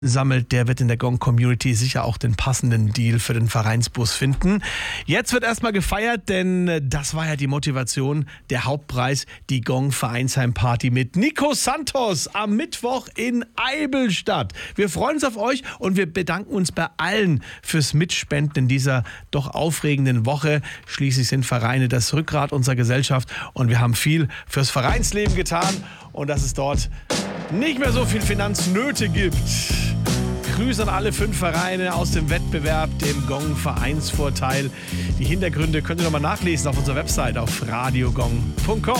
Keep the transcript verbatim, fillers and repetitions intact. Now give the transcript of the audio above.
sammelt, der wird in der Gong-Community sicher auch den passenden Deal für den Vereinsbus finden. Jetzt wird erstmal gefeiert, denn das war ja die Motivation, der Hauptpreis, die Gong-Vereinsheim-Party mit Nico Santos am Mittwoch in Eibenstadt. Wir freuen uns auf euch und wir bedanken uns bei allen fürs Mitspenden in dieser doch aufregenden Woche. Schließlich sind Vereine das Rückgrat unserer Gesellschaft und wir haben viel fürs Vereinsleben getan und dass es dort nicht mehr so viel Finanznöte gibt. Grüße an alle fünf Vereine aus dem Wettbewerb, dem Gong-Vereinsvorteil. Die Hintergründe könnt ihr nochmal nachlesen auf unserer Website auf radiogong punkt com.